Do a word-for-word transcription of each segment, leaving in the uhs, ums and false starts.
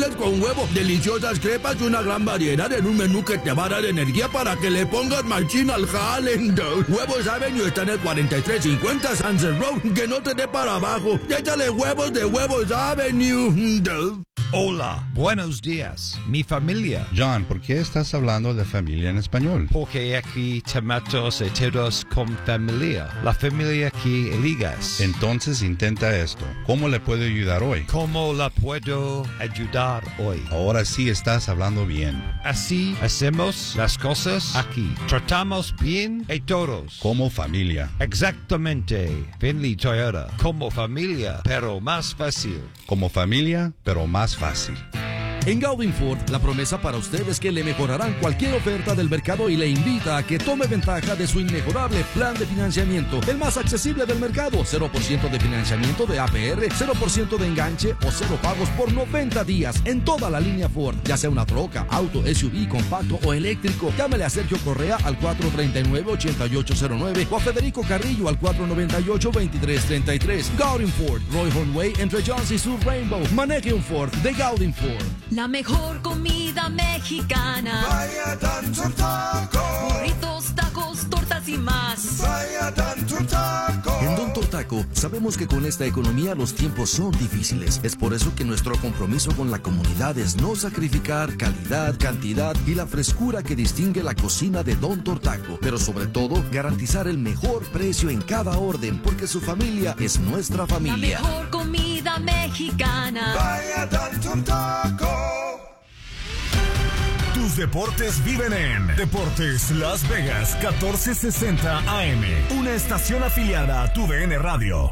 tortillas con huevo, deliciosas crepas y una gran variedad en un menú que te va a dar energía para que le pongas machín al jale. Huevos Avenue está en el cuarenta y tres cincuenta Sunset Road, que no te dé para abajo. Échale huevos de Huevos Avenue. Hola, buenos días, mi familia. John, ¿por qué estás hablando de familia en español? Porque aquí tomamos y todos con familia. La familia que eligas. Entonces intenta esto. ¿Cómo le puedo ayudar hoy? ¿Cómo la puedo ayudar hoy? Ahora sí estás hablando bien. Así hacemos las cosas aquí. Tratamos bien a todos. Como familia. Exactamente. Finley Toyota. Como familia, pero más fácil. Como familia, pero más fácil. En Gaudin Ford, la promesa para usted es que le mejorarán cualquier oferta del mercado y le invita a que tome ventaja de su inmejorable plan de financiamiento, el más accesible del mercado. cero por ciento de financiamiento de A P R, cero por ciento de enganche o cero pagos por noventa días en toda la línea Ford, ya sea una troca, auto, S U V, compacto o eléctrico. Llámele a Sergio Correa al cuatro tres nueve, ocho ocho cero nueve o a Federico Carrillo al cuatro nueve ocho, dos tres tres tres. Gaudin Ford, Roy Hornway entre Jones y Sur Rainbow. Maneje un Ford de Gaudin Ford. La mejor comida mexicana. Vaya Don Taco. Burritos, tacos, tortas y más. Vaya Don Taco. En Don Taco sabemos que con esta economía los tiempos son difíciles. Es por eso que nuestro compromiso con la comunidad es no sacrificar calidad, cantidad y la frescura que distingue la cocina de Don Taco. Pero sobre todo, garantizar el mejor precio en cada orden, porque su familia es nuestra familia. La mejor comida mexicana. Vaya Don Taco. Tus deportes viven en Deportes Las Vegas catorce sesenta A M, una estación afiliada a tu D N Radio.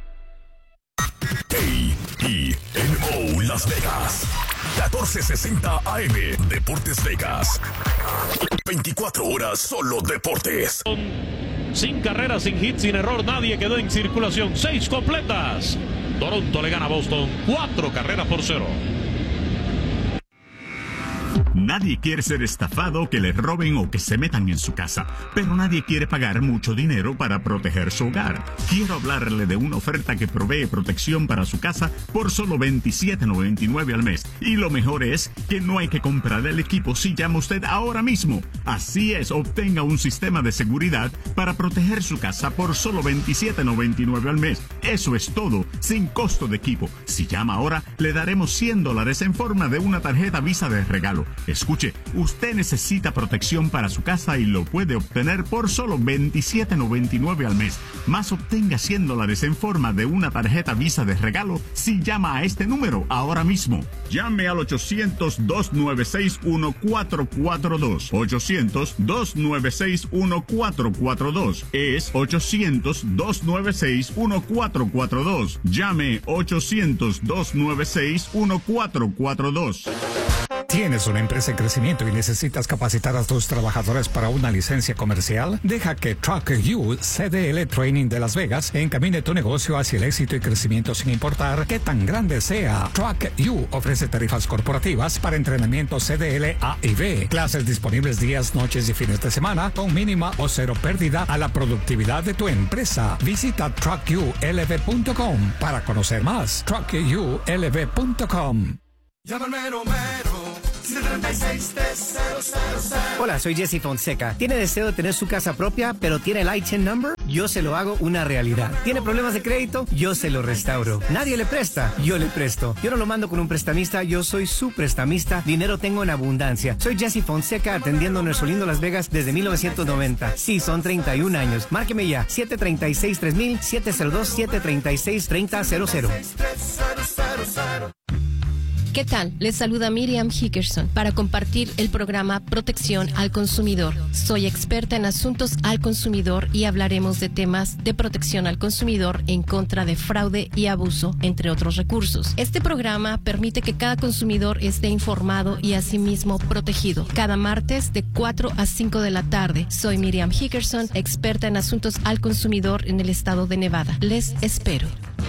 K I N O Las Vegas catorce sesenta A M, Deportes Vegas. veinticuatro horas solo deportes. Sin carreras, sin hits, sin error, nadie quedó en circulación. Seis completas. Toronto le gana a Boston cuatro carreras por cero. Nadie quiere ser estafado, que le roben o que se metan en su casa, pero nadie quiere pagar mucho dinero para proteger su hogar. Quiero hablarle de una oferta que provee protección para su casa por solo veintisiete noventa y nueve al mes. Y lo mejor es que no hay que comprar el equipo si llama usted ahora mismo. Así es, obtenga un sistema de seguridad para proteger su casa por solo veintisiete noventa y nueve al mes. Eso es todo, sin costo de equipo. Si llama ahora, le daremos cien dólares en forma de una tarjeta Visa de regalo. Escuche, usted necesita protección para su casa y lo puede obtener por solo veintisiete noventa y nueve al mes. Más obtenga cien dólares en forma de una tarjeta Visa de regalo si llama a este número ahora mismo. Llame al ochocientos, dos nueve seis, uno cuatro cuatro dos. ochocientos, dos nueve seis, uno cuatro cuatro dos. Es ochocientos, dos nueve seis, uno cuatro cuatro dos. Llame ochocientos, dos nueve seis, uno cuatro cuatro dos. ¿Tienes una empresa en crecimiento y necesitas capacitar a tus trabajadores para una licencia comercial? Deja que Truck U C D L Training de Las Vegas encamine tu negocio hacia el éxito y crecimiento sin importar qué tan grande sea. Truck U ofrece tarifas corporativas para entrenamiento C D L A y B, clases disponibles días, noches y fines de semana con mínima o cero pérdida a la productividad de tu empresa. Visita truck u l v punto com para conocer más. truck u l v punto com. Llama al mero mero. Hola, soy Jesse Fonseca. ¿Tiene deseo de tener su casa propia, pero tiene el I T I N number? Yo se lo hago una realidad. ¿Tiene problemas de crédito? Yo se lo restauro. ¿Nadie le presta? Yo le presto. Yo no lo mando con un prestamista, yo soy su prestamista. Dinero tengo en abundancia. Soy Jesse Fonseca, atendiendo nuestro lindo Las Vegas desde mil novecientos noventa. Sí, son treinta y un años. Márqueme ya, siete tres seis, tres mil, siete cero dos, siete tres seis, tres cero cero cero. ¿Qué tal? Les saluda Miriam Hickerson para compartir el programa Protección al Consumidor. Soy experta en asuntos al consumidor y hablaremos de temas de protección al consumidor en contra de fraude y abuso, entre otros recursos. Este programa permite que cada consumidor esté informado y asimismo protegido. Cada martes de cuatro a cinco de la tarde. Soy Miriam Hickerson, experta en asuntos al consumidor en el estado de Nevada. Les espero.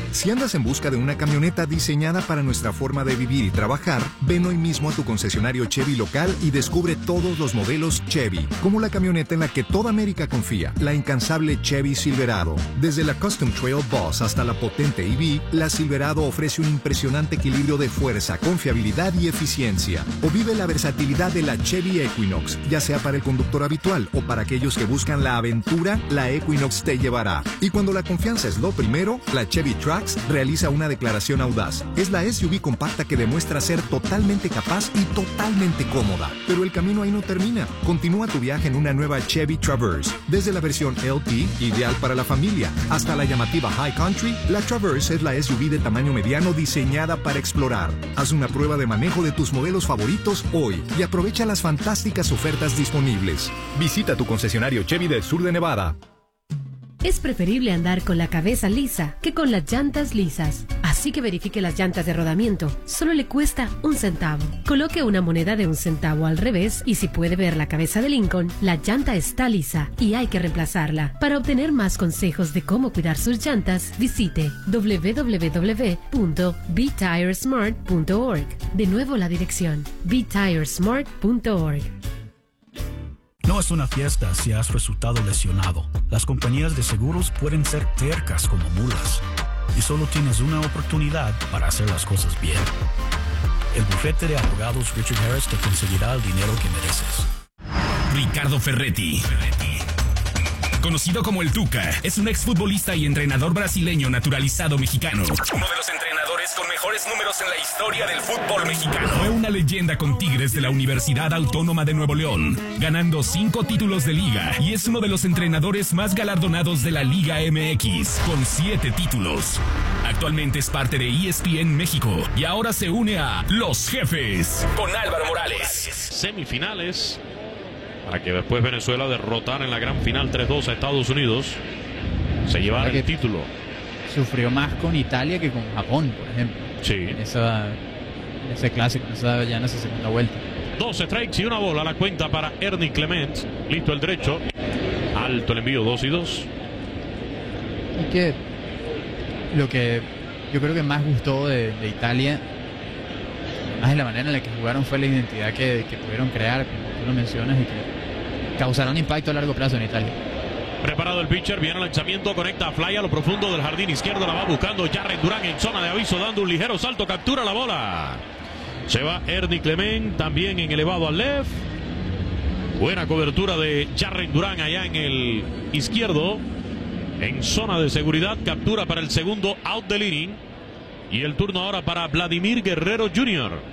Si andas en busca de una camioneta diseñada para nuestra forma de vivir y trabajar, ven hoy mismo a tu concesionario Chevy local y descubre todos los modelos Chevy, como la camioneta en la que toda América confía, la incansable Chevy Silverado. Desde la Custom Trail Boss hasta la potente E V, la Silverado ofrece un impresionante equilibrio de fuerza, confiabilidad y eficiencia. O vive la versatilidad de la Chevy Equinox, ya sea para el conductor habitual o para aquellos que buscan la aventura, la Equinox te llevará. Y cuando la confianza es lo primero, la Chevy Trax realiza una declaración audaz. Es la S U V compacta que demuestra ser totalmente capaz y totalmente cómoda. Pero el camino ahí no termina. Continúa tu viaje en una nueva Chevy Traverse. Desde la versión L T, ideal para la familia, hasta la llamativa High Country, la Traverse es la S U V de tamaño mediano diseñada para explorar. Haz una prueba de manejo de tus modelos favoritos hoy y aprovecha las fantásticas ofertas disponibles. Visita tu concesionario Chevy del sur de Nevada. Es preferible andar con la cabeza lisa que con las llantas lisas. Así que verifique las llantas de rodamiento. Solo le cuesta un centavo. Coloque una moneda de un centavo al revés y si puede ver la cabeza de Lincoln, la llanta está lisa y hay que reemplazarla. Para obtener más consejos de cómo cuidar sus llantas, visite w w w punto be tire smart punto org. De nuevo la dirección be tire smart punto org. No es una fiesta si has resultado lesionado. Las compañías de seguros pueden ser tercas como mulas. Y solo tienes una oportunidad para hacer las cosas bien. El bufete de abogados Richard Harris te conseguirá el dinero que mereces. Ricardo Ferretti. Conocido como el Tuca, es un exfutbolista y entrenador brasileño naturalizado mexicano. Uno de los entrenadores con mejores números en la historia del fútbol mexicano. Fue una leyenda con Tigres de la Universidad Autónoma de Nuevo León, ganando cinco títulos de liga y es uno de los entrenadores más galardonados de la Liga M X, con siete títulos. Actualmente es parte de E S P N México y ahora se une a Los Jefes con Álvaro Morales. Semifinales, para que después Venezuela derrotar en la gran final tres dos a Estados Unidos, se llevara el título. Sufrió más con Italia que con Japón, por ejemplo. Sí. En, esa, en ese clásico, en esa, ya en esa segunda vuelta. Dos strikes y una bola a la cuenta para Ernie Clement. Listo el derecho. Alto el envío, dos y dos. Y que lo que yo creo que más gustó de, de Italia, más de la manera en la que jugaron, fue la identidad que, que pudieron crear, como tú lo mencionas, y que causaron impacto a largo plazo en Italia. Preparado el pitcher, viene el lanzamiento, conecta a fly a lo profundo del jardín izquierdo, la va buscando Jarren Durán en zona de aviso, dando un ligero salto, captura la bola. Se va Ernie Clement, también en elevado al left. Buena cobertura de Jarren Durán allá en el izquierdo, en zona de seguridad, captura para el segundo out del inning. Y el turno ahora para Vladimir Guerrero junior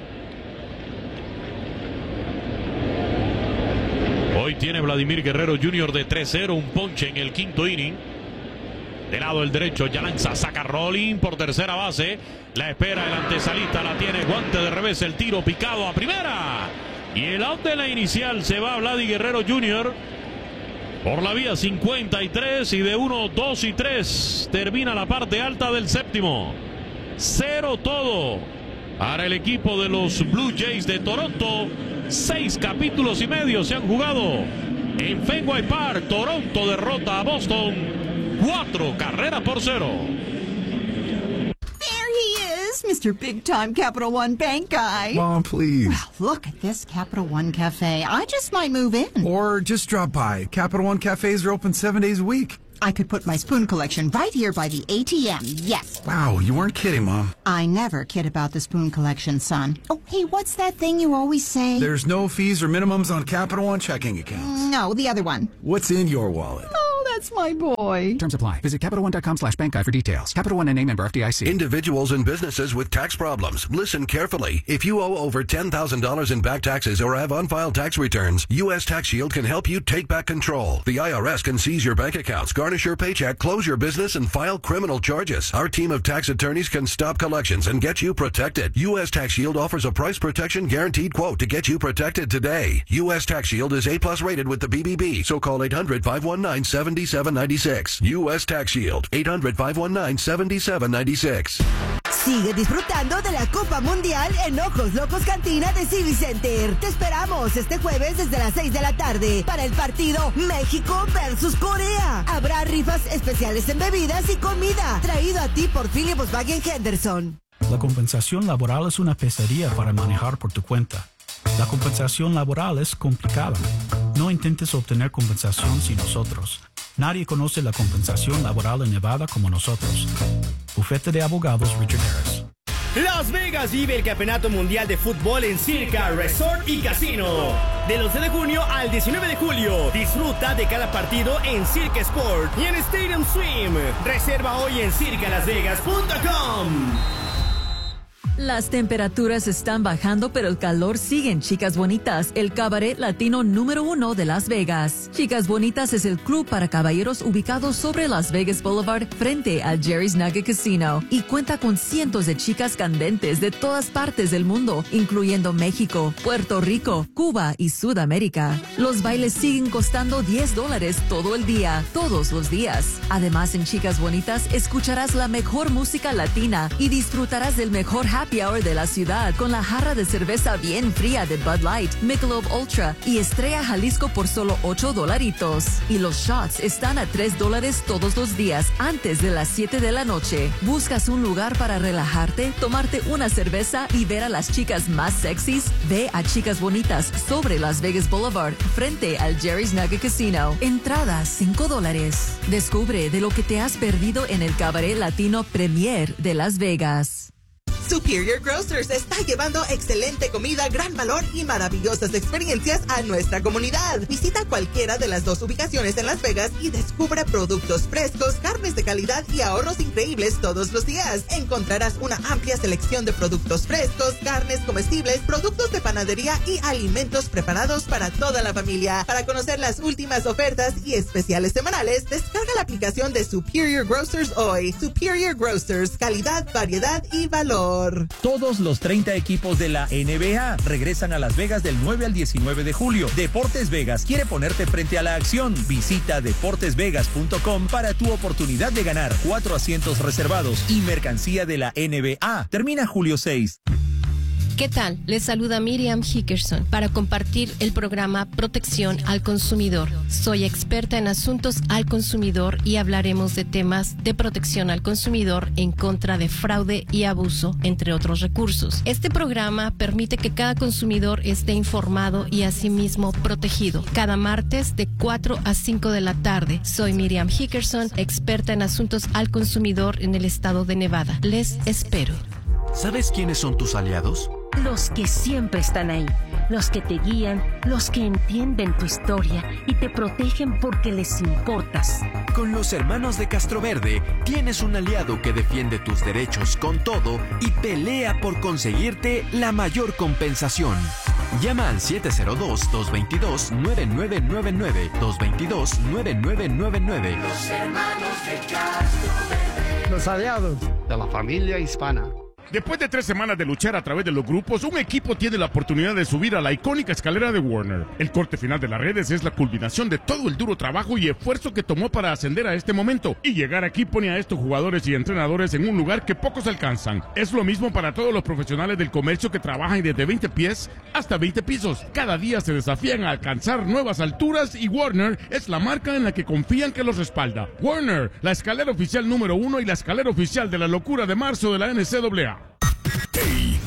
Hoy tiene Vladimir Guerrero junior de tres cero, un ponche en el quinto inning. De lado el derecho, ya lanza, saca rolling por tercera base. La espera el antesalista, la tiene, guante de revés, el tiro picado a primera. Y el out de la inicial, se va Vladimir Guerrero junior por la vía cincuenta y tres y de uno, dos y tres termina la parte alta del séptimo. Cero todo para el equipo de los Blue Jays de Toronto. Seis capítulos y medio se han jugado en Fenway Park. Toronto derrota a Boston cuatro carreras por cero. There he is, Mister Big Time Capital One Bank guy. Mom, please. Well, look at this Capital One Cafe. I just might move in. Or just drop by. Capital One cafes are open seven days a week. I could put my spoon collection right here by the A T M, yes. Wow, you weren't kidding, Mom. I never kid about the spoon collection, son. Oh, hey, what's that thing you always say? There's no fees or minimums on Capital One checking accounts. No, the other one. What's in your wallet? Oh, that's my boy. Terms apply. Visit Capital One dot com slash bank guy for details. Capital One N A member F D I C. Individuals and businesses with tax problems. Listen carefully. If you owe over ten thousand dollars in back taxes or have unfiled tax returns, U S Tax Shield can help you take back control. The I R S can seize your bank accounts, garnish your paycheck, close your business, and file criminal charges. Our team of tax attorneys can stop collections and get you protected. U S Tax Shield offers a price protection guaranteed quote to get you protected today. U S Tax Shield is A plus rated with the B B B, so call eight hundred, five one nine, seven seven nine six. U S Tax Shield, eight hundred, five one nine, seven seven nine six. Sigue disfrutando de la Copa Mundial en Ojos Locos Cantina de Civic Center. Te esperamos este jueves desde las seis de la tarde para el partido México versus Corea. Habrá rifas especiales en bebidas y comida, traído a ti por Philip Volkswagen Henderson. La compensación laboral es una pesadilla para manejar por tu cuenta. La compensación laboral es complicada. No intentes obtener compensación sin nosotros. Nadie conoce la compensación laboral en Nevada como nosotros. Bufete de Abogados Richard Harris. Las Vegas vive el Campeonato Mundial de Fútbol en Circa Resort y Casino. Del once de junio al diecinueve de julio, disfruta de cada partido en Circa Sport y en Stadium Swim. Reserva hoy en circa las vegas punto com. Las temperaturas están bajando, pero el calor sigue en Chicas Bonitas, el cabaret latino número uno de Las Vegas. Chicas Bonitas es el club para caballeros ubicado sobre Las Vegas Boulevard frente al Jerry's Nugget Casino y cuenta con cientos de chicas candentes de todas partes del mundo, incluyendo México, Puerto Rico, Cuba y Sudamérica. Los bailes siguen costando diez dólares todo el día, todos los días. Además, en Chicas Bonitas escucharás la mejor música latina y disfrutarás del mejor happy hour de la ciudad con la jarra de cerveza bien fría de Bud Light, Michelob Ultra y Estrella Jalisco por solo ocho dolaritos. Y los shots están a tres dólares todos los días antes de las siete de la noche. ¿Buscas un lugar para relajarte, tomarte una cerveza y ver a las chicas más sexys? Ve a Chicas Bonitas sobre Las Vegas Boulevard frente al Jerry's Nugget Casino. Entrada cinco dólares. Descubre de lo que te has perdido en el cabaret latino Premier de Las Vegas. Superior Grocers está llevando excelente comida, gran valor y maravillosas experiencias a nuestra comunidad. Visita cualquiera de las dos ubicaciones en Las Vegas y descubre productos frescos, carnes de calidad y ahorros increíbles todos los días. Encontrarás una amplia selección de productos frescos, carnes comestibles, productos de panadería y alimentos preparados para toda la familia. Para conocer las últimas ofertas y especiales semanales, descarga la aplicación de Superior Grocers hoy. Superior Grocers, calidad, variedad y valor. Todos los treinta equipos de la N B A regresan a Las Vegas del nueve al diecinueve de julio. Deportes Vegas quiere ponerte frente a la acción. Visita deportes vegas punto com para tu oportunidad de ganar cuatro asientos reservados y mercancía de la N B A. Termina julio seis. ¿Qué tal? Les saluda Miriam Hickerson para compartir el programa Protección al Consumidor. Soy experta en asuntos al consumidor y hablaremos de temas de protección al consumidor en contra de fraude y abuso, entre otros recursos. Este programa permite que cada consumidor esté informado y asimismo protegido. Cada martes de cuatro a cinco de la tarde. Soy Miriam Hickerson, experta en asuntos al consumidor en el estado de Nevada. Les espero. ¿Sabes quiénes son tus aliados? Los que siempre están ahí, los que te guían, los que entienden tu historia y te protegen porque les importas. Con los hermanos de Castroverde tienes un aliado que defiende tus derechos con todo y pelea por conseguirte la mayor compensación. Llama al siete cero dos, dos dos dos, nueve nueve nueve nueve, dos dos dos, nueve nueve nueve nueve. Los hermanos de Castroverde. Los aliados de la familia hispana. Después de tres semanas de luchar a través de los grupos, un equipo tiene la oportunidad de subir a la icónica escalera de Warner. El corte final de las redes es la culminación de todo el duro trabajo y esfuerzo que tomó para ascender a este momento. Y llegar aquí pone a estos jugadores y entrenadores en un lugar que pocos alcanzan. Es lo mismo para todos los profesionales del comercio que trabajan desde veinte pies hasta veinte pisos. Cada día se desafían a alcanzar nuevas alturas y Warner es la marca en la que confían que los respalda. Warner, la escalera oficial número uno y la escalera oficial de la locura de marzo de la N C A A. A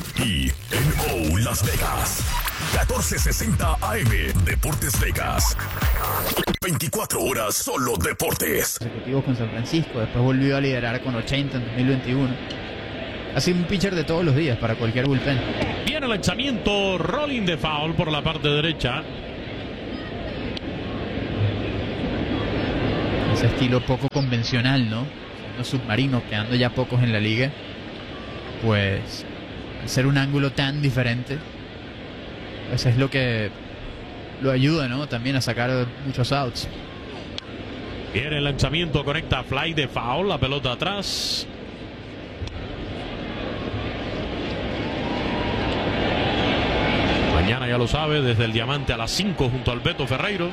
E N O Las Vegas, catorce sesenta A M, Deportes Vegas. veinticuatro horas solo deportes. Consecutivos con San Francisco, después volvió a liderar con ochenta en dos mil veintiuno. Ha sido un pitcher de todos los días para cualquier bullpen. Viene el lanzamiento, rolling de foul por la parte derecha. Ese estilo poco convencional, ¿no? Los submarinos quedando ya pocos en la liga. Pues hacer un ángulo tan diferente, pues es lo que lo ayuda, ¿no? También a sacar muchos outs. Viene el lanzamiento, conecta fly de foul, la pelota atrás. Mañana ya lo sabe, desde el Diamante a las cinco junto al Beto Ferreiro.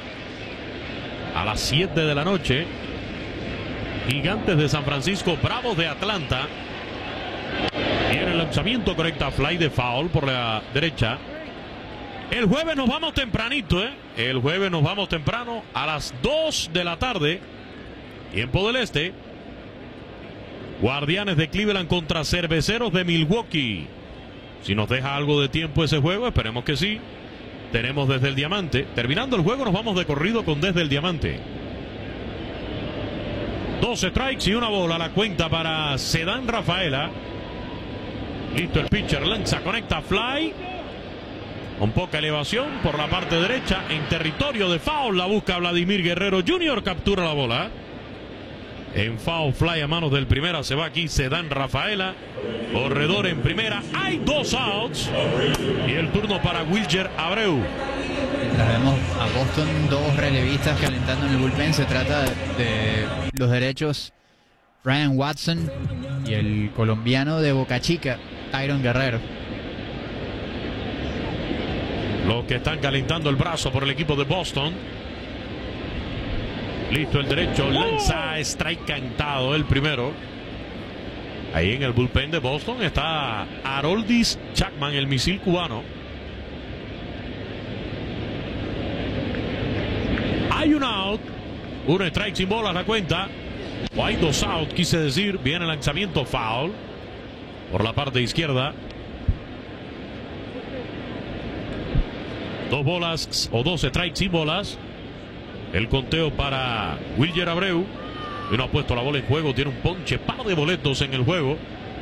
A las siete de la noche, Gigantes de San Francisco, Bravos de Atlanta. Viene el lanzamiento, correcta fly de foul por la derecha. El jueves nos vamos tempranito, ¿eh? El jueves nos vamos temprano a las dos de la tarde, tiempo del este. Guardianes de Cleveland contra Cerveceros de Milwaukee. Si nos deja algo de tiempo ese juego, esperemos que sí. Tenemos Desde el Diamante. Terminando el juego nos vamos de corrido con Desde el Diamante. doce strikes y una bola. La cuenta para Cedán Rafaela. Listo el pitcher, lanza, conecta, fly. Con poca elevación por la parte derecha. En territorio de foul la busca Vladimir Guerrero junior Captura la bola. En foul fly a manos del primera se va aquí Cedán Rafaela. Corredor en primera. Hay dos outs. Y el turno para Wilger Abreu. Vemos a Boston dos relevistas calentando en el bullpen. Se trata de, de los derechos Ryan Watson y el colombiano de Boca Chica, Tyron Guerrero. Los que están calentando el brazo por el equipo de Boston. Listo el derecho, lanza, strike cantado el primero. Ahí en el bullpen de Boston está Aroldis Chapman, el misil cubano. Hay un out, un strike sin bolas la cuenta. O hay dos out, quise decir. Viene el lanzamiento foul por la parte izquierda. Dos bolas o dos strikes sin bolas. El conteo para Wilger Abreu. Y no ha puesto la bola en juego. Tiene un ponche, par de boletos en el juego.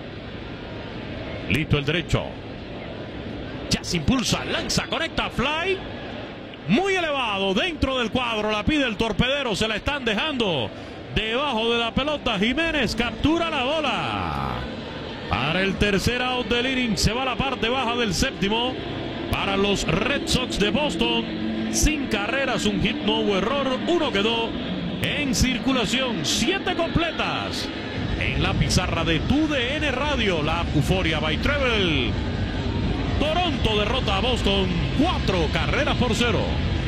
Listo el derecho. Ya se impulsa, lanza, conecta, fly. Muy elevado, dentro del cuadro. La pide el torpedero, se la están dejando debajo de la pelota. Jiménez captura la bola. Para el tercer out del inning. Se va a la parte baja del séptimo. Para los Red Sox de Boston. Sin carreras, un hit, no hubo error. Uno quedó en circulación. Siete completas en la pizarra de Tu D N Radio. La Euforia by Travel. Toronto derrota a Boston. Cuatro carreras por cero.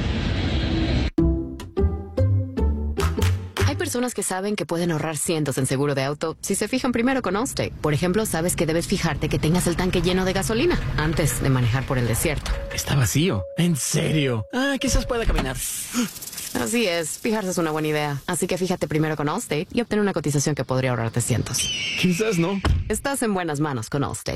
Hay personas que saben que pueden ahorrar cientos en seguro de auto si se fijan primero con Allstate. Por ejemplo, sabes que debes fijarte que tengas el tanque lleno de gasolina antes de manejar por el desierto. Está vacío. ¿En serio? Ah, quizás pueda caminar. Así es, fijarse es una buena idea. Así que fíjate primero con Allstate y obtén una cotización que podría ahorrarte cientos. Quizás no. Estás en buenas manos con Allstate.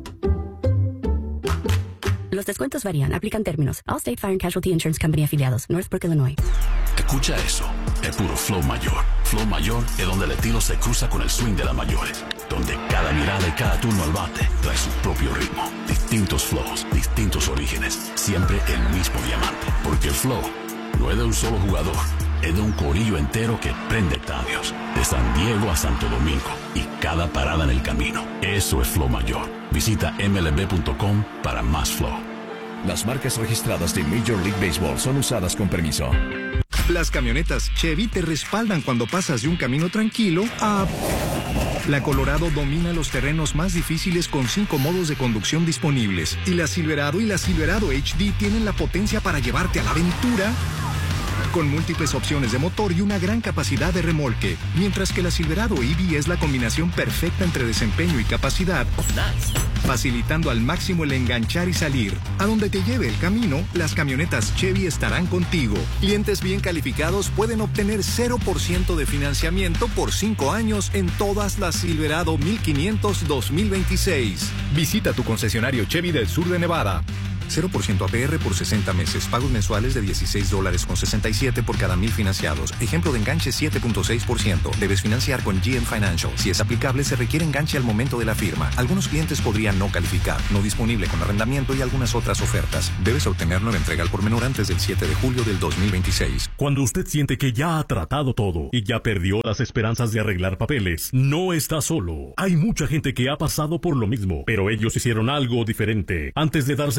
Los descuentos varían, aplican términos. Allstate Fire and Casualty Insurance Company afiliados, Northbrook, Illinois. Escucha eso, es puro flow mayor. Flow mayor es donde el estilo se cruza con el swing de las mayores, donde cada mirada y cada turno al bate trae su propio ritmo. Distintos flows, distintos orígenes, siempre el mismo diamante. Porque el flow no es de un solo jugador, es de un corillo entero que prende estadios, de San Diego a Santo Domingo y cada parada en el camino. Eso es flow mayor. Visita M L B punto com para más flow. Las marcas registradas de Major League Baseball son usadas con permiso. Las camionetas Chevy te respaldan cuando pasas de un camino tranquilo a... La Colorado domina los terrenos más difíciles con cinco modos de conducción disponibles. Y la Silverado y la Silverado H D tienen la potencia para llevarte a la aventura con múltiples opciones de motor y una gran capacidad de remolque. Mientras que la Silverado E V es la combinación perfecta entre desempeño y capacidad, facilitando al máximo el enganchar y salir. A donde te lleve el camino, las camionetas Chevy estarán contigo. Clientes bien calificados pueden obtener cero por ciento de financiamiento por cinco años en todas las Silverado mil quinientos dos mil veintiséis. Visita tu concesionario Chevy del sur de Nevada. cero por ciento A P R por sesenta meses. Pagos mensuales de dieciséis dólares con sesenta y siete por cada mil financiados. Ejemplo de enganche siete punto seis por ciento. Debes financiar con G M Financial. Si es aplicable, se requiere enganche al momento de la firma. Algunos clientes podrían no calificar. No disponible con arrendamiento y algunas otras ofertas. Debes obtener nueva entrega al por menor antes del siete de julio del dos mil veintiséis. Cuando usted siente que ya ha tratado todo y ya perdió las esperanzas de arreglar papeles, no está solo. Hay mucha gente que ha pasado por lo mismo, pero ellos hicieron algo diferente. Antes de darse por vencidos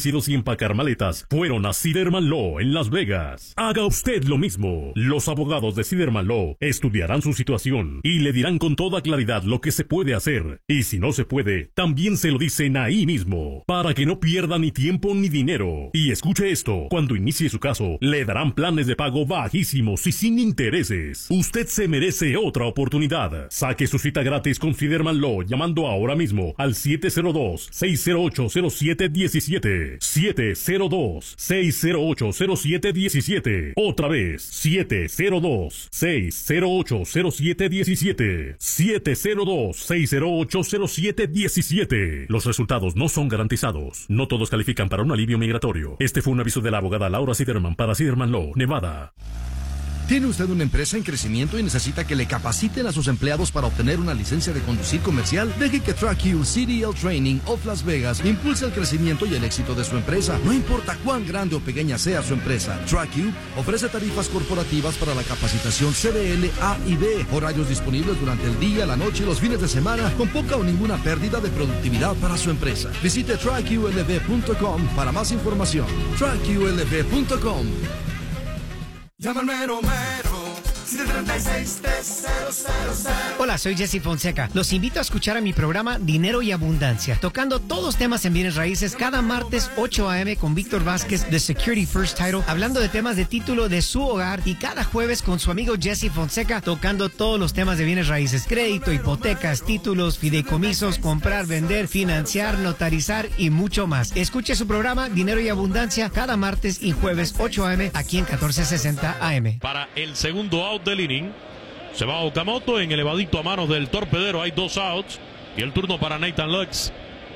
financieros y empacar maletas fueron a Siderman Law en Las Vegas. Haga usted lo mismo. Los abogados de Siderman Law estudiarán su situación y le dirán con toda claridad lo que se puede hacer. Y si no se puede, también se lo dicen ahí mismo, para que no pierda ni tiempo ni dinero. Y escuche esto, cuando inicie su caso, le darán planes de pago bajísimos y sin intereses. Usted se merece otra oportunidad. Saque su cita gratis con Siderman Law llamando ahora mismo al siete cero dos, seis cero ocho, cero siete uno siete. siete cero dos, seis cero ocho, cero siete uno siete. Otra vez, siete cero dos, seis cero ocho, cero siete uno siete. siete cero dos, seis cero ocho, cero siete uno siete. Los resultados no son garantizados. No todos califican para un alivio migratorio. Este fue un aviso de la abogada Laura Siderman para Siderman Law, Nevada. ¿Tiene usted una empresa en crecimiento y necesita que le capaciten a sus empleados para obtener una licencia de conducir comercial? Deje que TrackU C D L Training of Las Vegas impulse el crecimiento y el éxito de su empresa. No importa cuán grande o pequeña sea su empresa, TrackU ofrece tarifas corporativas para la capacitación C D L A y B, horarios disponibles durante el día, la noche y los fines de semana, con poca o ninguna pérdida de productividad para su empresa. Visite track U L V punto com para más información. track U L V punto com. Llama al mero mero, siete tres seis, tres cero cero cero. Hola, soy Jesse Fonseca. Los invito a escuchar a mi programa Dinero y Abundancia, tocando todos temas en bienes raíces cada martes ocho a eme con Víctor Vázquez de Security First Title, hablando de temas de título de su hogar, y cada jueves con su amigo Jesse Fonseca tocando todos los temas de bienes raíces: crédito, hipotecas, títulos, fideicomisos, comprar, vender, financiar, notarizar y mucho más. Escuche su programa Dinero y Abundancia cada martes y jueves ocho a eme aquí en catorce sesenta A M. Para el segundo out del inning, se va Okamoto en elevadito a manos del torpedero. Hay dos outs y el turno para Nathan Lux.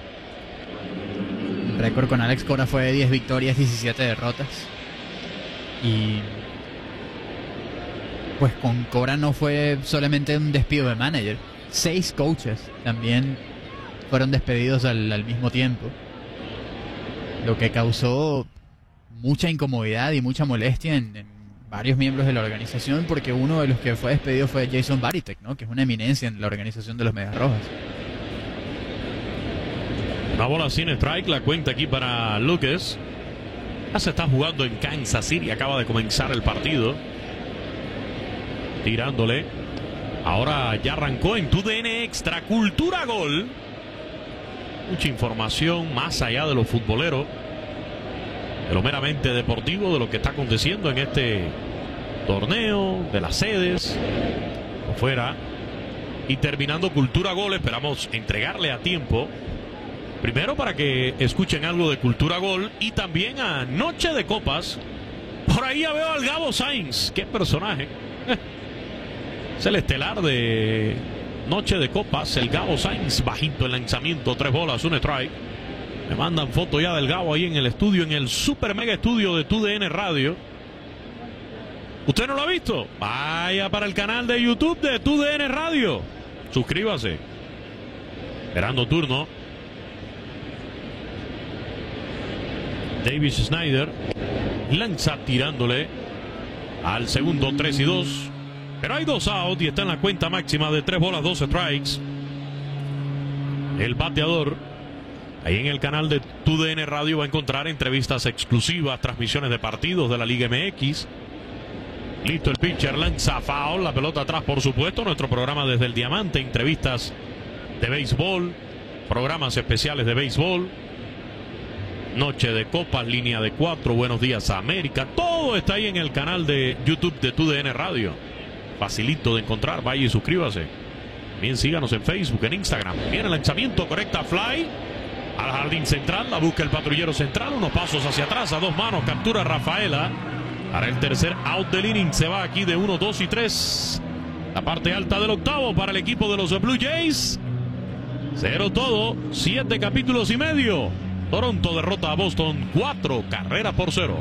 El récord con Alex Cora fue de diez victorias, diecisiete derrotas. Y pues con Cora no fue solamente un despido de manager. Seis coaches también fueron despedidos al, al mismo tiempo, lo que causó mucha incomodidad y mucha molestia en, en varios miembros de la organización, porque uno de los que fue despedido fue Jason Varitek, ¿no? Que es una eminencia en la organización de los Medias Rojas. Una bola sin strike, la cuenta aquí para Lucas. Ya se está jugando en Kansas City, acaba de comenzar el partido. Tirándole. Ahora ya arrancó en tu D N Extra Cultura Gol. Mucha información más allá de lo futbolero, de lo meramente deportivo, de lo que está aconteciendo en este torneo, de las sedes, afuera. Y terminando Cultura Gol, esperamos entregarle a tiempo, primero para que escuchen algo de Cultura Gol, y también a Noche de Copas. Por ahí ya veo al Gabo Sainz. Qué personaje. Es el estelar de Noche de Copas, el Gabo Sainz. Bajito el lanzamiento, tres bolas, un strike. Me mandan foto ya del Gabo ahí en el estudio, en el super mega estudio de tu D N Radio. ¿Usted no lo ha visto? Vaya para el canal de YouTube de tu D N Radio. Suscríbase. Esperando turno. Davis Snyder lanza tirándole al segundo, tres y dos. Pero hay dos out y está en la cuenta máxima de tres bolas, dos strikes. El bateador, ahí en el canal de tu D N Radio va a encontrar entrevistas exclusivas, transmisiones de partidos de la Liga M X. Listo el pitcher, lanza foul, la pelota atrás por supuesto. Nuestro programa desde el Diamante, entrevistas de béisbol, programas especiales de béisbol, Noche de Copas, línea de cuatro, Buenos Días a América. Todo está ahí en el canal de YouTube de tu D N Radio. Facilito de encontrar, vaya y suscríbase. Bien, síganos en Facebook, en Instagram. Viene el lanzamiento, correcta fly al jardín central, la busca el patrullero central, unos pasos hacia atrás, a dos manos, captura Rafaela. Para el tercer out del inning, se va aquí de uno, dos y tres. La parte alta del octavo para el equipo de los Blue Jays. Cero todo, siete capítulos y medio. Toronto derrota a Boston, cuatro carreras por cero.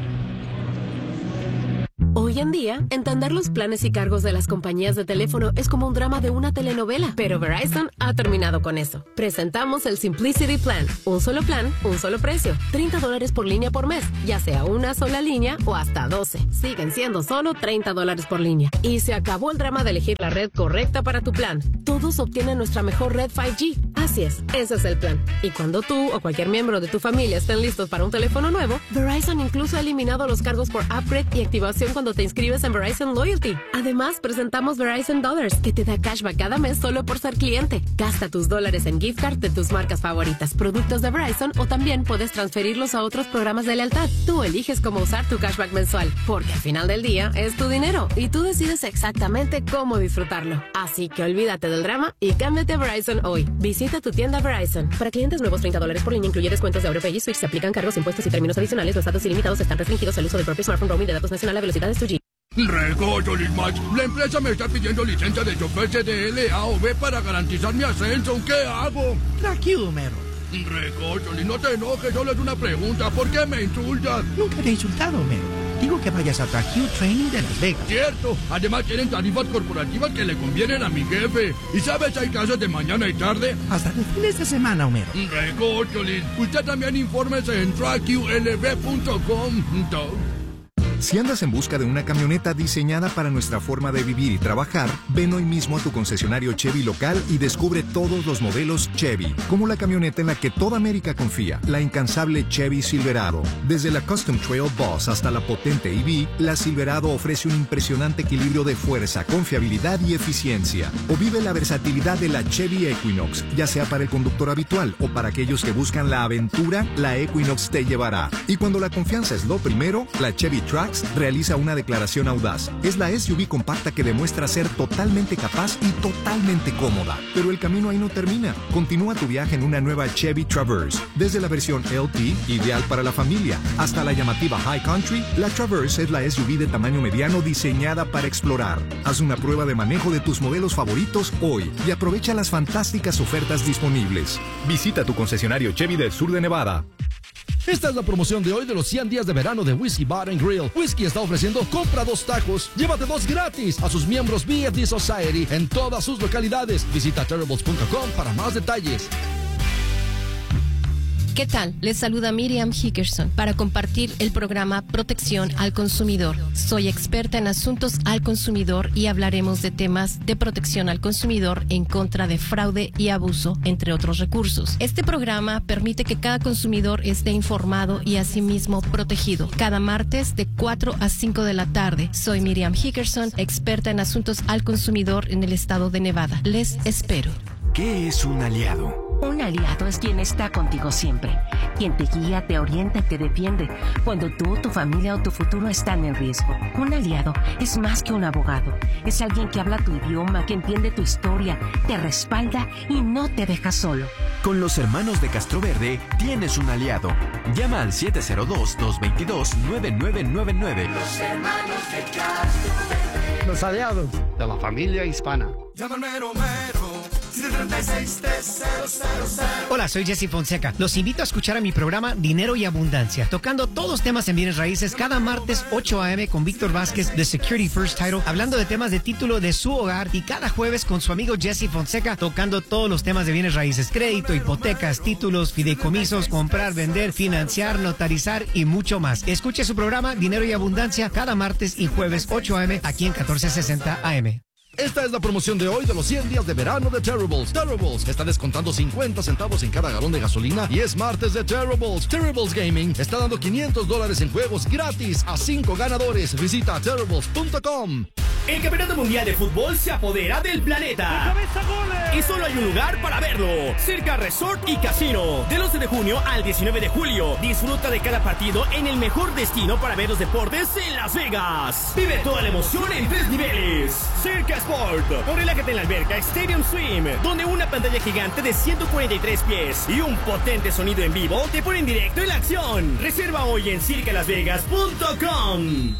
Hoy en día, entender los planes y cargos de las compañías de teléfono es como un drama de una telenovela, pero Verizon ha terminado con eso. Presentamos el Simplicity Plan, un solo plan, un solo precio, treinta dólares por línea por mes, ya sea una sola línea o hasta doce. Siguen siendo solo treinta dólares por línea. Y se acabó el drama de elegir la red correcta para tu plan. Todos obtienen nuestra mejor red cinco G. Así es, ese es el plan. Y cuando tú o cualquier miembro de tu familia estén listos para un teléfono nuevo, Verizon incluso ha eliminado los cargos por upgrade y activación cuando te inscribes en Verizon Loyalty. Además, presentamos Verizon Dollars, que te da cashback cada mes solo por ser cliente. Gasta tus dólares en gift card de tus marcas favoritas, productos de Verizon, o también puedes transferirlos a otros programas de lealtad. Tú eliges cómo usar tu cashback mensual, porque al final del día es tu dinero y tú decides exactamente cómo disfrutarlo. Así que olvídate del drama y cámbiate a Verizon hoy. Visita tu tienda Verizon. Para clientes nuevos, treinta dólares por línea, incluye descuentos de AuroPay y Switch. Se aplican cargos, impuestos y términos adicionales. Los datos ilimitados están restringidos al uso del propio smartphone roaming de datos nacional a velocidades dos G. Recocho, Max. La empresa me está pidiendo licencia de chofer C D L, A o B para garantizar mi ascenso. ¿Qué hago? Tranquilo, Mero. Recocho, no te enojes, solo es una pregunta. ¿Por qué me insultas? Nunca te he insultado, Mero. Digo que vayas a Track You Training de Las Vegas. Cierto. Además tienen tarifas corporativas que le convienen a mi jefe. ¿Y sabes, hay clases de mañana y tarde? Hasta de fines de semana, Homero. Recócholín. Usted también infórmese en track u l v punto com. Si andas en busca de una camioneta diseñada para nuestra forma de vivir y trabajar, ven hoy mismo a tu concesionario Chevy local y descubre todos los modelos Chevy, como la camioneta en la que toda América confía, la incansable Chevy Silverado. Desde la Custom Trail Boss hasta la potente E V, la Silverado ofrece un impresionante equilibrio de fuerza, confiabilidad y eficiencia. O vive la versatilidad de la Chevy Equinox, ya sea para el conductor habitual o para aquellos que buscan la aventura, la Equinox te llevará. Y cuando la confianza es lo primero, la Chevy Trax realiza una declaración audaz. Es la S U V compacta que demuestra ser totalmente capaz y totalmente cómoda. Pero el camino ahí no termina. Continúa tu viaje en una nueva Chevy Traverse. Desde la versión L T, ideal para la familia, hasta la llamativa High Country, la Traverse es la S U V de tamaño mediano diseñada para explorar. Haz una prueba de manejo de tus modelos favoritos hoy y aprovecha las fantásticas ofertas disponibles. Visita tu concesionario Chevy del sur de Nevada. Esta es la promoción de hoy de los cien días de verano de Whiskey Bar and Grill. Whiskey está ofreciendo compra dos tacos, llévate dos gratis a sus miembros V F D Society en todas sus localidades. Visita terribles punto com para más detalles. ¿Qué tal? Les saluda Miriam Hickerson para compartir el programa Protección al Consumidor. Soy experta en asuntos al consumidor y hablaremos de temas de protección al consumidor en contra de fraude y abuso, entre otros recursos. Este programa permite que cada consumidor esté informado y asimismo protegido. Cada martes de cuatro a cinco de la tarde. Soy Miriam Hickerson, experta en asuntos al consumidor en el estado de Nevada. Les espero. ¿Qué es un aliado? Un aliado es quien está contigo siempre, quien te guía, te orienta y te defiende cuando tú, tu familia o tu futuro están en riesgo. Un aliado es más que un abogado, es alguien que habla tu idioma, que entiende tu historia, te respalda y no te deja solo. Con los hermanos de Castroverde tienes un aliado. Llama al siete cero dos, dos dos dos, nueve nueve nueve nueve. Los hermanos de Castroverde. Los aliados de la familia hispana. Llama al mero mero. Hola, soy Jesse Fonseca. Los invito a escuchar a mi programa Dinero y Abundancia, tocando todos los temas en bienes raíces cada martes ocho a eme con Víctor Vázquez de Security First Title, hablando de temas de título de su hogar, y cada jueves con su amigo Jesse Fonseca, tocando todos los temas de bienes raíces: crédito, hipotecas, títulos, fideicomisos, comprar, vender, financiar, notarizar y mucho más. Escuche su programa Dinero y Abundancia cada martes y jueves ocho a eme aquí en catorce sesenta A M. Esta es la promoción de hoy de los cien días de verano de Terribles. Terribles está descontando cincuenta centavos en cada galón de gasolina y es martes de Terribles. Terribles Gaming está dando quinientos dólares en juegos gratis a cinco ganadores. Visita terribles punto com. El Campeonato Mundial de Fútbol se apodera del planeta. Y solo hay un lugar para verlo: Circa Resort y Casino. Del once de junio al diecinueve de julio. Disfruta de cada partido en el mejor destino para ver los deportes en Las Vegas. Vive toda la emoción en tres niveles. Circa Sport. O relájate en la alberca Stadium Swim, donde una pantalla gigante de ciento cuarenta y tres pies y un potente sonido en vivo te ponen directo en la acción. Reserva hoy en circa las vegas punto com.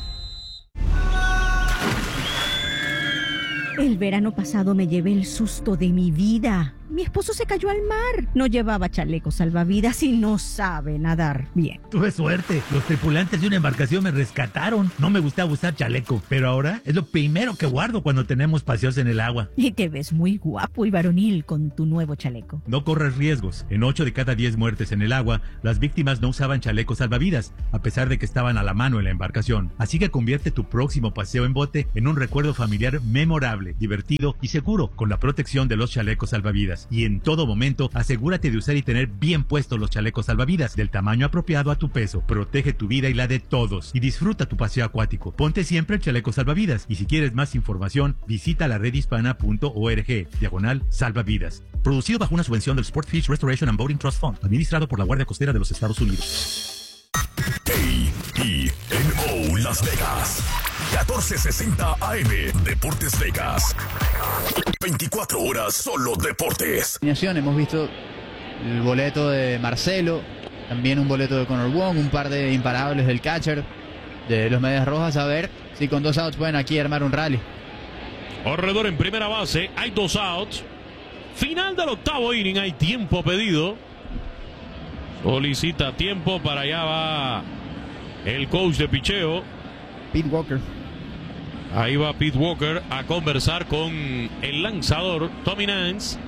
El verano pasado me llevé el susto de mi vida. Mi esposo se cayó al mar. No llevaba chaleco salvavidas y no sabe nadar bien. Tuve suerte. Los tripulantes de una embarcación me rescataron. No me gustaba usar chaleco, pero ahora es lo primero que guardo cuando tenemos paseos en el agua. Y te ves muy guapo y varonil con tu nuevo chaleco. No corres riesgos. En ocho de cada diez muertes en el agua, las víctimas no usaban chalecos salvavidas, a pesar de que estaban a la mano en la embarcación. Así que convierte tu próximo paseo en bote en un recuerdo familiar memorable, divertido y seguro con la protección de los chalecos salvavidas. salvavidas. Y en todo momento, asegúrate de usar y tener bien puestos los chalecos salvavidas del tamaño apropiado a tu peso. Protege tu vida y la de todos. Y disfruta tu paseo acuático. Ponte siempre el chaleco salvavidas. Y si quieres más información, visita la red hispana punto org, diagonal salvavidas. Producido bajo una subvención del Sportfish Restoration and Boating Trust Fund, administrado por la Guardia Costera de los Estados Unidos. A E N O Las Vegas. catorce sesenta A M. Deportes Vegas. veinticuatro horas solo deportes. Hemos visto el boleto de Marcelo, también un boleto de Connor Wong, un par de imparables del catcher de los Medias Rojas. A ver si con dos outs pueden aquí armar un rally. Corredor en primera base, hay dos outs. Final del octavo inning, hay tiempo pedido. Solicita tiempo, para allá va el coach de picheo. Pete Walker. Ahí va Pete Walker a conversar con el lanzador Tommy Nance.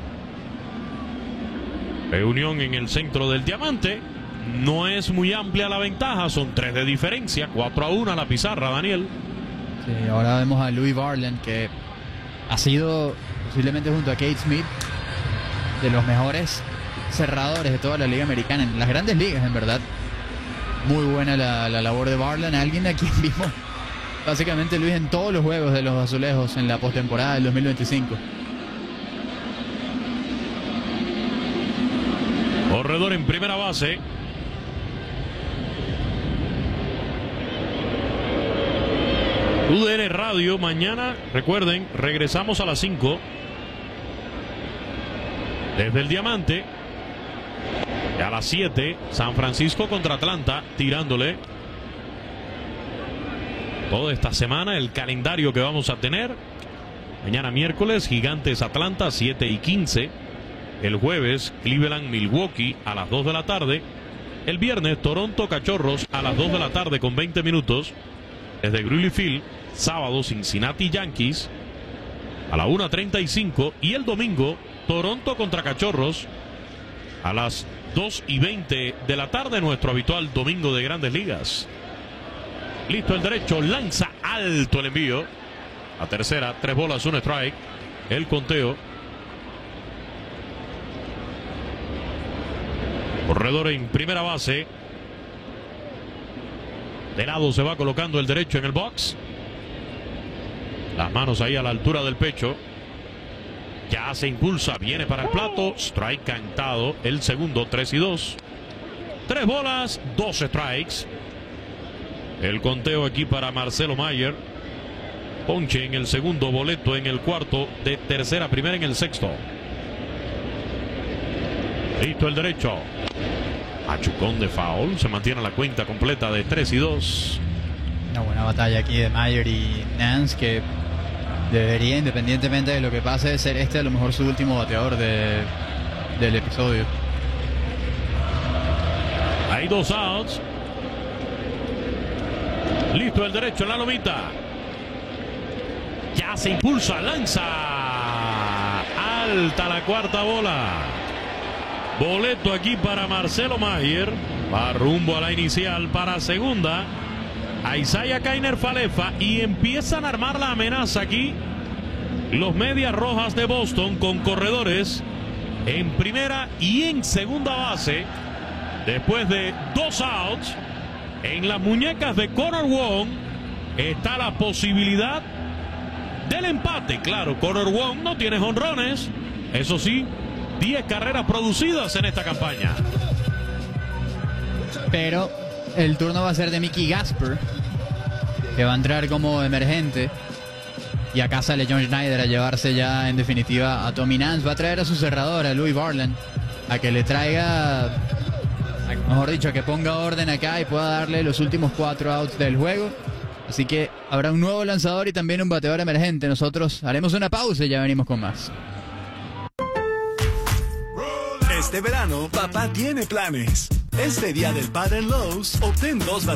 Reunión en el centro del diamante. No es muy amplia la ventaja, son tres de diferencia. cuatro a uno a la pizarra, Daniel. Sí, ahora vemos a Louis Varland, que ha sido posiblemente junto a Kate Smith de los mejores cerradores de toda la liga americana, en las grandes ligas, en verdad. Muy buena la, la labor de Varland, alguien a quien vimos básicamente, Luis, en todos los juegos de los Azulejos en la postemporada del dos mil veinticinco. Corredor en primera base. U D N Radio, mañana, recuerden, regresamos a las cinco. Desde el diamante. Y a las siete, San Francisco contra Atlanta, tirándole. Toda esta semana, el calendario que vamos a tener. Mañana miércoles, Gigantes Atlanta, siete y quince. El jueves, Cleveland Milwaukee a las dos de la tarde. El viernes, Toronto Cachorros a las dos de la tarde con veinte minutos. Desde Wrigley Field. Sábado, Cincinnati Yankees a la una treinta y cinco. Y el domingo, Toronto contra Cachorros a las dos y veinte de la tarde, nuestro habitual domingo de Grandes Ligas. Listo el derecho, lanza alto el envío. A tercera, tres bolas, un strike. El conteo. Corredor en primera base. De lado se va colocando el derecho en el box. Las manos ahí a la altura del pecho. Ya se impulsa, viene para el plato. Strike cantado. El segundo, tres y dos. Tres bolas, dos strikes. El conteo aquí para Marcelo Mayer. Ponche en el segundo, boleto en el cuarto, de tercera a primera en el sexto. Listo el derecho. Machucón de foul. Se mantiene la cuenta completa de tres y dos. Una buena batalla aquí de Mayer y Nance, que debería, independientemente de lo que pase, ser este a lo mejor su último bateador de, del episodio. Hay dos outs. Listo el derecho en la lomita. Ya se impulsa, lanza alta la cuarta bola. Boleto aquí para Marcelo Mayer. Va rumbo a la inicial para segunda. A Isaiah Kainer Falefa, y empiezan a armar la amenaza aquí los Medias Rojas de Boston, con corredores en primera y en segunda base. Después de dos outs, en las muñecas de Connor Wong está la posibilidad del empate. Claro, Connor Wong no tiene jonrones, eso sí, diez carreras producidas en esta campaña. Pero el turno va a ser de Mickey Gasper, que va a entrar como emergente. Y acá sale John Schneider a llevarse ya en definitiva a Tommy Nance. Va a traer a su cerrador, a Louis Varland, a que le traiga, a, mejor dicho, a que ponga orden acá y pueda darle los últimos cuatro outs del juego. Así que habrá un nuevo lanzador y también un bateador emergente. Nosotros haremos una pausa y ya venimos con más. Este verano, papá tiene planes. Este día del padre en Lowe's, obtén dos baterías